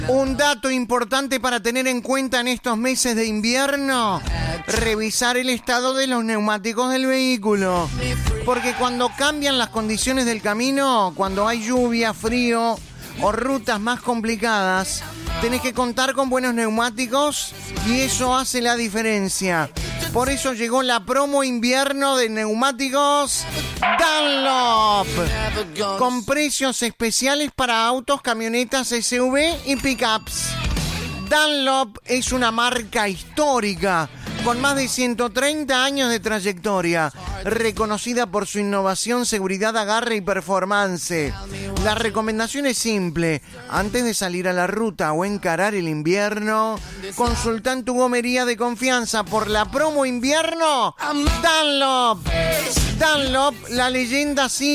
Un dato importante para tener en cuenta en estos meses de invierno: revisar el estado de los neumáticos del vehículo. Porque cuando cambian las condiciones del camino, cuando hay lluvia, frío o rutas más complicadas, tenés que contar con buenos neumáticos y eso hace la diferencia. Por eso llegó la promo invierno de neumáticos Dunlop, con precios especiales para autos, camionetas, SUV y pickups. Dunlop es una marca histórica con más de 130 años de trayectoria, reconocida por su innovación, seguridad, agarre y performance. La recomendación es simple: antes de salir a la ruta o encarar el invierno, consulta en tu gomería de confianza por la promo invierno Dunlop. Dunlop, la leyenda sigue.